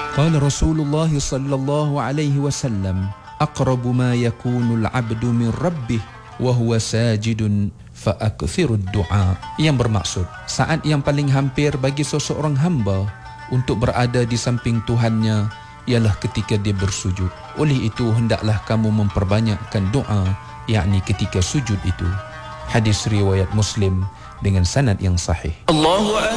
Qala Rasulullah sallallahu alaihi wasallam, aqrabu ma yakunu al-'abdu min rabbih wa huwa sajidun fa akthirud du'a. Yang bermaksud, saat yang paling hampir bagi seseorang hamba untuk berada di samping Tuhannya ialah ketika dia bersujud. Oleh itu hendaklah kamu memperbanyakkan doa, yakni ketika sujud itu. Hadis riwayat Muslim dengan sanad yang sahih. Allahu